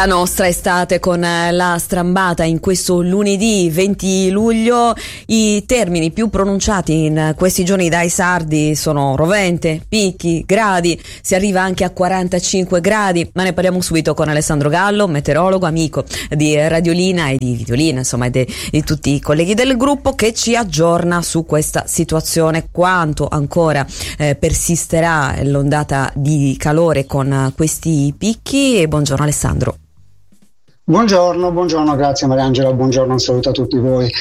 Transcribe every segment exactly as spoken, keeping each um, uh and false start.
La nostra estate con la strambata in questo lunedì venti luglio. I termini più pronunciati in questi giorni dai sardi sono rovente, picchi, gradi, si arriva anche a quarantacinque gradi, ma ne parliamo subito con Alessandro Gallo, meteorologo, amico di Radiolina e di Videolina, insomma, e di, di tutti i colleghi del gruppo, che ci aggiorna su questa situazione, quanto ancora eh, persisterà l'ondata di calore con questi picchi. E buongiorno Alessandro. Buongiorno, buongiorno, grazie Mariangela, buongiorno, un saluto a tutti voi.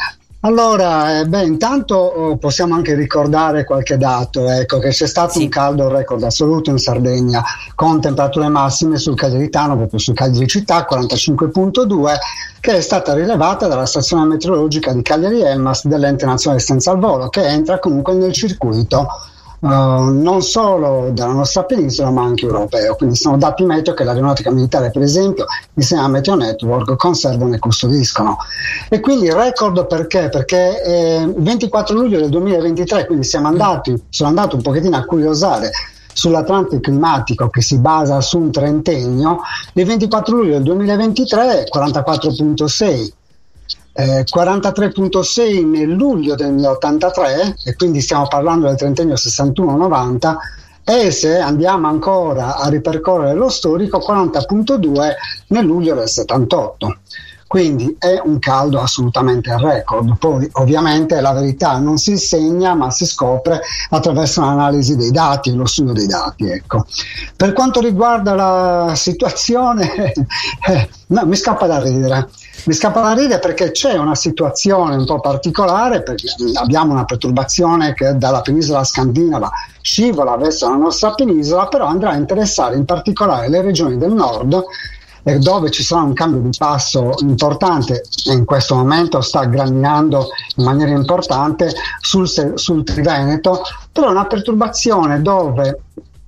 Allora, eh, beh, intanto eh, possiamo anche ricordare qualche dato, ecco, che c'è stato sì. un caldo record assoluto in Sardegna, con temperature massime sul Cagliaritano, proprio su Cagliari città, quarantacinque virgola due, che è stata rilevata dalla stazione meteorologica di Cagliari Elmas dell'Ente Nazionale Senza il Volo, che entra comunque nel circuito Uh, non solo della nostra penisola ma anche europeo, quindi sono dati meteo che l'aeronautica militare, per esempio, insieme a Meteo Network, conservano e custodiscono. E quindi record perché? Perché eh, il ventiquattro luglio del duemilaventitré, quindi siamo andati, sono andato un pochettino a curiosare sull'Atlante climatico che si basa su un trentennio. Il ventiquattro luglio del duemilaventitré quarantaquattro virgola sei, Eh, quarantatré virgola sei nel luglio del ottantatré, e quindi stiamo parlando del trentennio sessantuno novanta, e se andiamo ancora a ripercorrere lo storico, quaranta virgola due nel luglio del settantotto. Quindi è un caldo assolutamente record. Poi ovviamente la verità non si insegna ma si scopre attraverso l'analisi dei dati e lo studio dei dati, ecco. Per quanto riguarda la situazione eh, no, mi scappa da ridere mi scappa da ridere perché c'è una situazione un po' particolare, perché abbiamo una perturbazione che dalla penisola scandinava scivola verso la nostra penisola, però andrà a interessare in particolare le regioni del nord, dove ci sarà un cambio di passo importante, e in questo momento sta granminando in maniera importante sul, sul Triveneto, però una perturbazione dove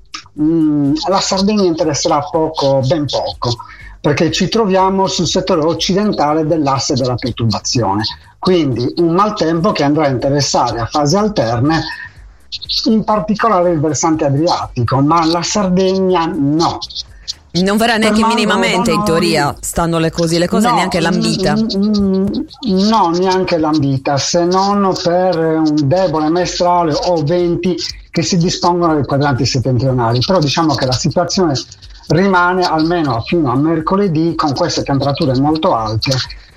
mh, la Sardegna interesserà poco, ben poco, perché ci troviamo sul settore occidentale dell'asse della perturbazione, quindi un maltempo che andrà a interessare a fasi alterne in particolare il versante adriatico, ma la Sardegna no. Non verrà neanche minimamente, in teoria, stando le così le cose, no, neanche lambita. No, neanche lambita, se non per un debole maestrale o venti che si dispongono dai quadranti settentrionali. Però diciamo che la situazione rimane almeno fino a mercoledì con queste temperature molto alte,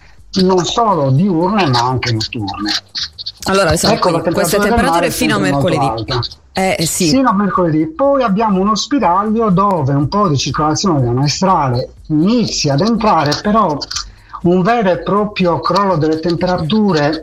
non solo diurne ma anche notturne. Allora, ecco, queste temperature fino a mercoledì. Eh, sì. Sino a mercoledì. Poi abbiamo uno spiraglio dove un po' di circolazione della maestrale inizia ad entrare, però un vero e proprio crollo delle temperature,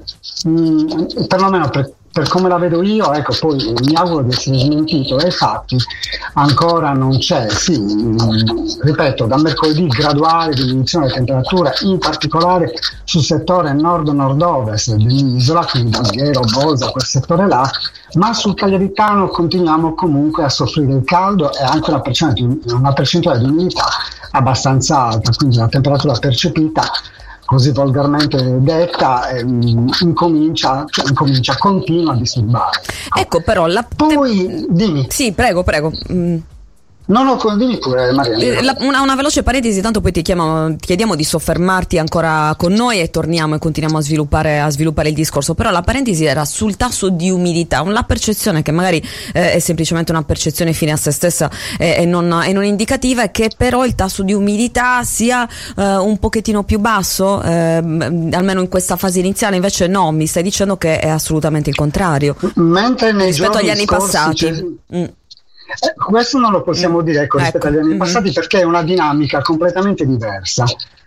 mh, perlomeno per, per come la vedo io, ecco, poi mi auguro di essere smentito, e infatti ancora non c'è. Sì, mh, ripeto, da mercoledì graduale diminuzione delle temperature, in particolare sul settore nord-nord-ovest dell'isola, quindi Alghero, Bolza, quel settore là, ma sul Cagliaritano continuiamo comunque a soffrire il caldo e anche una percentuale, una percentuale di umidità abbastanza alta, quindi la temperatura percepita, così volgarmente detta, ehm, incomincia, cioè incomincia, continua a disturbare. Ecco, però la poi dimmi. Sì, prego, prego. Mm. No, no, dimmi pure, Maria. La, una, una veloce parentesi, tanto poi ti, chiamo, ti chiediamo di soffermarti ancora con noi e torniamo e continuiamo a sviluppare, a sviluppare il discorso. Però la parentesi era sul tasso di umidità, una percezione che magari eh, è semplicemente una percezione fine a se stessa eh, e, non, e non indicativa, è che però il tasso di umidità sia eh, un pochettino più basso, eh, almeno in questa fase iniziale. Invece no, mi stai dicendo che è assolutamente il contrario. Mentre nei rispetto agli anni passati. C'è... Mm. Eh, questo non lo possiamo dire, ecco, rispetto ecco. agli anni passati, perché è una dinamica completamente diversa.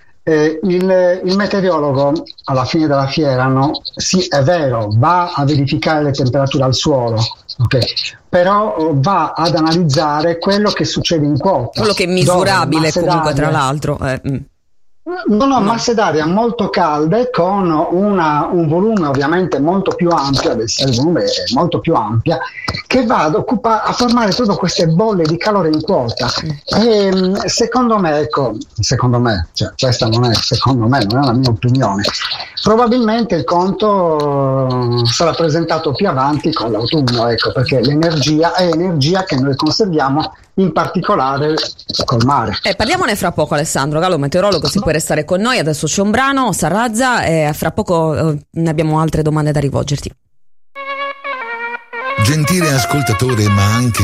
Eh, il, il meteorologo alla fine della fiera, no, sì, è vero, va a verificare le temperature al suolo, okay, però va ad analizzare quello che succede in quota, quello che è misurabile comunque, tra l'altro. Eh, mm. No, no, masse d'aria molto calde con una, un volume ovviamente molto più ampio, il volume è molto più ampia, che va ad occupa, a formare tutte queste bolle di calore in quota. E secondo me, ecco, secondo me, cioè questa non è secondo me, non è la mia opinione, probabilmente il conto sarà presentato più avanti con l'autunno, ecco, perché l'energia è energia che noi conserviamo in particolare col mare. Eh, parliamone fra poco, Alessandro Gallo, meteorologo, se puoi restare con noi. Adesso c'è un brano, Sarrazza, e fra poco eh, ne abbiamo altre domande da rivolgerti. Gentile ascoltatore, ma anche